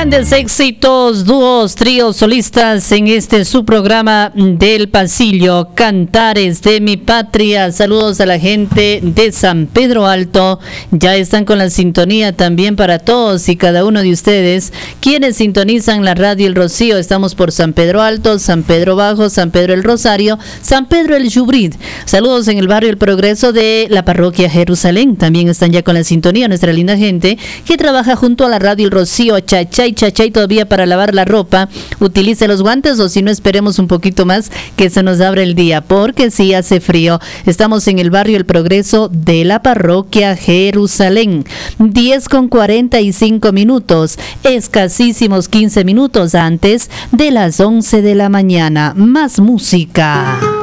Grandes éxitos, dúos, tríos, solistas en este su programa del pasillo, Cantares de mi Patria. Saludos a la gente de San Pedro Alto. Ya están con la sintonía también para todos y cada uno de ustedes quienes sintonizan la radio El Rocío. Estamos por San Pedro Alto, San Pedro Bajo, San Pedro el Rosario, San Pedro el Yubrid. Saludos en el barrio El Progreso de la parroquia Jerusalén. También están ya con la sintonía nuestra linda gente que trabaja junto a la radio El Rocío. Chachay todavía para lavar la ropa, utilice los guantes o si no esperemos un poquito más que se nos abra el día porque sí hace frío. Estamos en el barrio El Progreso de la parroquia Jerusalén. 10:45, escasísimos 15 minutos antes de las 11 de la mañana. Más música.